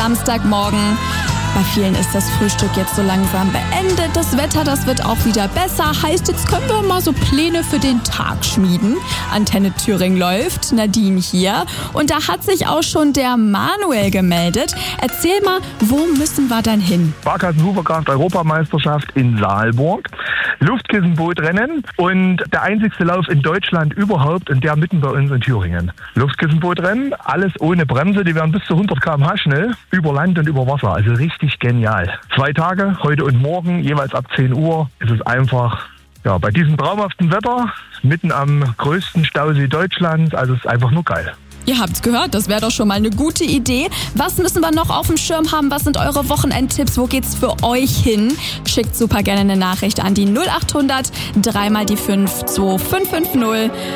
Samstagmorgen. Bei vielen ist das Frühstück jetzt so langsam beendet. Das Wetter, das wird auch wieder besser. Heißt, jetzt können wir mal so Pläne für den Tag schmieden. Antenne Thüringen läuft, Nadine hier. Und da hat sich auch schon der Manuel gemeldet. Erzähl mal, wo müssen wir dann hin? Sparkassen-Huferkraft-Europameisterschaft in Saalburg. Luftkissenbootrennen und der einzigste Lauf in Deutschland überhaupt und der mitten bei uns in Thüringen. Luftkissenbootrennen, alles ohne Bremse, die werden bis zu 100 km/h schnell, über Land und über Wasser. Also richtig genial. 2 Tage, heute und morgen, jeweils ab 10 Uhr, ist es einfach, ja, bei diesem traumhaften Wetter, mitten am größten Stausee Deutschlands, also es ist einfach nur geil. Ihr habt's gehört, das wäre doch schon mal eine gute Idee. Was müssen wir noch auf dem Schirm haben? Was sind eure Wochenendtipps? Wo geht's für euch hin? Schickt super gerne eine Nachricht an die 0800 3 mal die 5 2550.